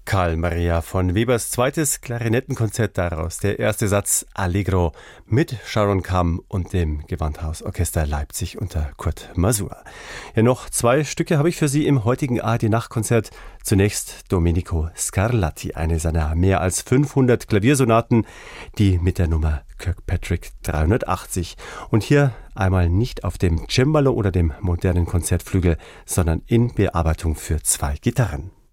Carl Maria von Webers zweites Klarinettenkonzert, daraus der erste Satz Allegro mit Sharon Kamm und dem Gewandhausorchester Leipzig unter Kurt Masur. Ja, noch zwei Stücke habe ich für Sie im heutigen ARD-Nachtkonzert. Zunächst Domenico Scarlatti, eine seiner mehr als 500 Klaviersonaten, die mit der Nummer Kirkpatrick 380. Und hier einmal nicht auf dem Cembalo oder dem modernen Konzertflügel, sondern in Bearbeitung für zwei Gitarren.